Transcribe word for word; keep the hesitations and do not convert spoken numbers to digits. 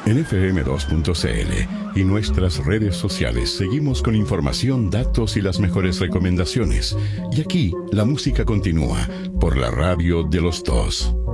En F M dos punto C L y nuestras redes sociales seguimos con información, datos y las mejores recomendaciones. Y aquí la música continúa por la radio de los dos.